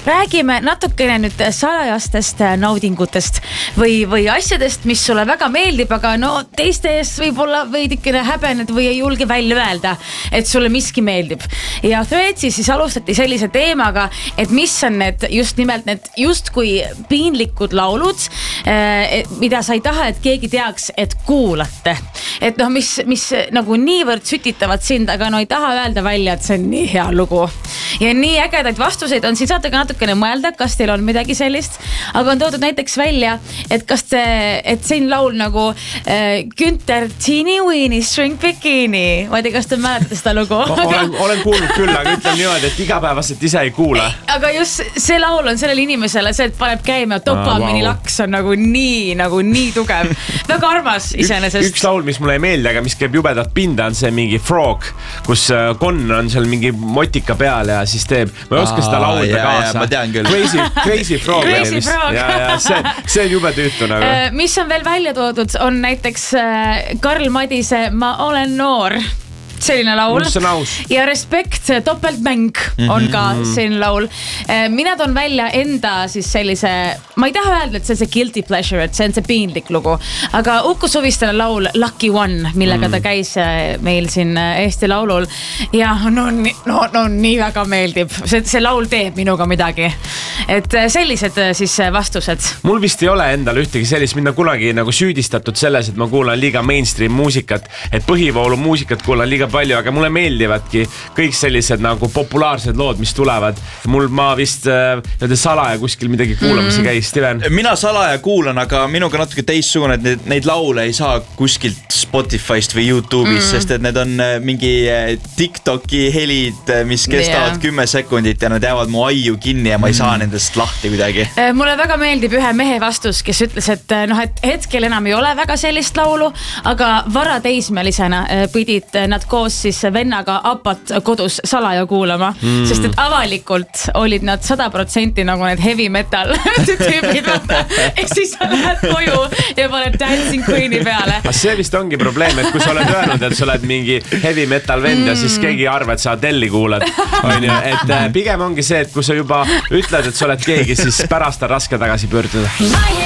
räägime natukene nüüd salajastest naudingutest või asjadest, mis sulle väga meeldib, aga no teiste ees võib-olla veidikene häbened või ei julge välja öelda, et sulle miski meeldib. Ja Threadsis siis alustati sellise teemaga, et mis on need just nimelt need justkui piinlikud laulud, mida sa ei taha, et keegi teaks, et kuulate. Et noh, mis nagu niivõrd sütitavad sind, aga no ei taha öelda välja, et see on nii hea lugu. Ja nii ägedaid vastuseid on, siin saate ka natukene mõelda, kas teil on midagi sellist, aga on toodud näiteks välja, et et siin laul nagu Günther Teeny Weeny String Bikini. Ma ei tea, kas te mäletate seda lugu? Olen kuulnud küll, aga ütlen niimoodi, et igapäevaselt ise ei kuule. Aga just see laul on sellele inimesele, see, et paneb käima dopamini laks on nagu nii tugev. Väga armas iseenesest. Üks laul, mis mulle ei meeldi, aga mis käib jubedat pinda, on see mingi Frog, kus Konn on seal mingi motika peal ja siis teeb. Ma ei oska seda laulda kaasa. Ma tean küll. Crazy Frog. Crazy Frog. Ja see on jube tüütu nagu. Mis on veel välja toodud, on näiteks Karl Madise Ma olen noor. Selline laul. Ja Respekt, topeltmäng on ka selline laul. Mina toon välja enda siis sellise, ma ei taha öelda, et see on see guilty pleasure, et see on see piinlik lugu, aga Uku Suvistele laul Lucky One, millega ta käis meil siin Eesti Laulul ja no nii väga meeldib. See laul teeb minuga midagi. Et sellised siis vastused. Mul vist ei ole endal ühtegi sellist, mind on kunagi nagu süüdistatud selles, et ma kuulan liiga mainstream muusikat, et põhivoolu muusikat kuulan liiga palju, aga mulle meeldivadki kõik sellised nagu populaarsed lood, mis tulevad. Ma vist salaja kuskil midagi kuulamas ei käi, Steven. Mina salaja kuulan, aga minuga natuke teistsugune, et neid laule ei saa kuskilt Spotify'st või YouTube'ist, sest et need on mingi TikToki helid, mis kestavad 10 sekundit ja nad jäävad mu aiu kinni ja ma ei saa nendest lahti kuidagi. Mulle väga meeldib ühe mehe vastus, kes ütles, et et hetkel enam ei ole väga sellist laulu, aga varateismelisena pidid nad koos siis vennaga Apat kodus salaja kuulama, sest et avalikult olid nad 100% nagu need heavy metal tüübid. Ehk siis sa lähed koju ja paned Dancing Queen'i peale. See vist ongi probleem, et kui sa oled öelnud, et sa oled mingi heavy metal vend ja siis keegi arva, et sa Adelli kuulad. Et pigem ongi see, et kui sa juba ütled, et sa oled keegi, siis pärast on raske tagasi pöörduda.